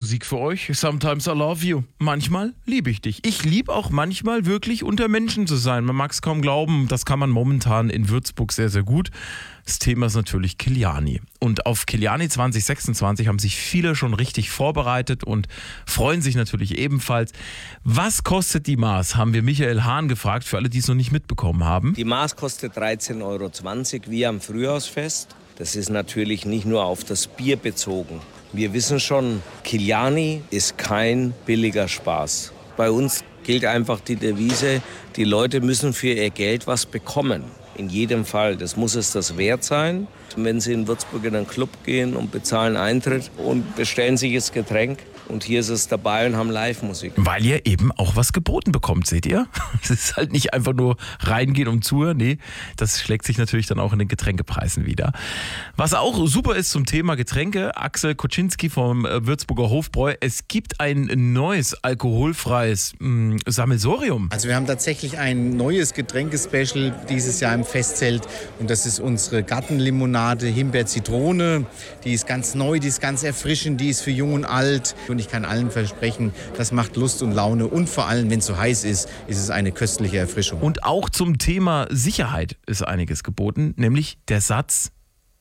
Musik für euch. Sometimes I love you. Manchmal liebe ich dich. Ich liebe auch manchmal wirklich unter Menschen zu sein. Man mag es kaum glauben, das kann man momentan in Würzburg sehr, sehr gut. Das Thema ist natürlich Kiliani. Und auf Kiliani 2026 haben sich viele schon richtig vorbereitet und freuen sich natürlich ebenfalls. Was kostet die Maß, haben wir Michael Hahn gefragt, für alle, die es noch nicht mitbekommen haben. Die Maß kostet 13,20 € wie am Frühjahrsfest. Das ist natürlich nicht nur auf das Bier bezogen. Wir wissen schon, Kiliani ist kein billiger Spaß. Bei uns gilt einfach die Devise, die Leute müssen für ihr Geld was bekommen. In jedem Fall. Das muss es das wert sein. Wenn Sie in Würzburg in einen Club gehen und bezahlen Eintritt und bestellen sich das Getränk und hier ist es dabei und haben Live-Musik. Weil ihr eben auch was geboten bekommt, seht ihr? Es ist halt nicht einfach nur reingehen und zuhören. Nee, das schlägt sich natürlich dann auch in den Getränkepreisen wieder. Was auch super ist zum Thema Getränke, Axel Koczynski vom Würzburger Hofbräu, es gibt ein neues alkoholfreies Sammelsurium. Also wir haben tatsächlich ein neues Getränkespecial dieses Jahr im Festzelt und das ist unsere Gartenlimonade Himbeer-Zitrone. Die ist ganz neu, die ist ganz erfrischend, die ist für jung und alt. Und ich kann allen versprechen, das macht Lust und Laune und vor allem, wenn es so heiß ist, ist es eine köstliche Erfrischung. Und auch zum Thema Sicherheit ist einiges geboten, nämlich der Satz,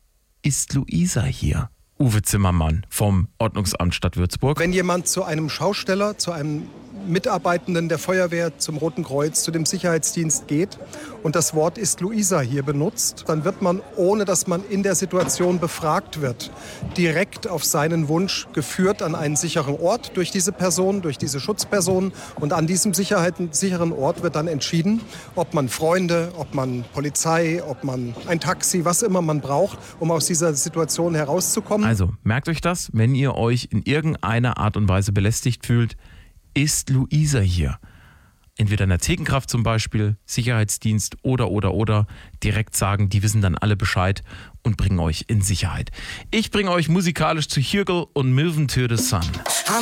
ist Luisa hier? Uwe Zimmermann vom Ordnungsamt Stadt Würzburg. Wenn jemand zu einem Schausteller, zu einem Mitarbeitenden der Feuerwehr, zum Roten Kreuz, zu dem Sicherheitsdienst geht und das Wort ist Luisa hier benutzt, dann wird man, ohne dass man in der Situation befragt wird, direkt auf seinen Wunsch geführt an einen sicheren Ort durch diese Person, durch diese Schutzperson. Und an diesem sicheren Ort wird dann entschieden, ob man Freunde, ob man Polizei, ob man ein Taxi, was immer man braucht, um aus dieser Situation herauszukommen. Also merkt euch das, wenn ihr euch in irgendeiner Art und Weise belästigt fühlt, ist Luisa hier. Entweder in der Thekenkraft zum Beispiel, Sicherheitsdienst oder direkt sagen, die wissen dann alle Bescheid und bringen euch in Sicherheit. Ich bringe euch musikalisch zu Hirgel und Milven to the Sun.